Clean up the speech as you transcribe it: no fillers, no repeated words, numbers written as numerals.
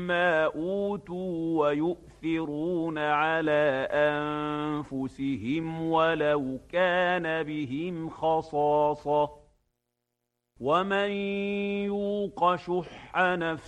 ما أوتوا ويؤثرون على أنفسهم ولو كان بهم خصاصة ومن يوق شح نفسه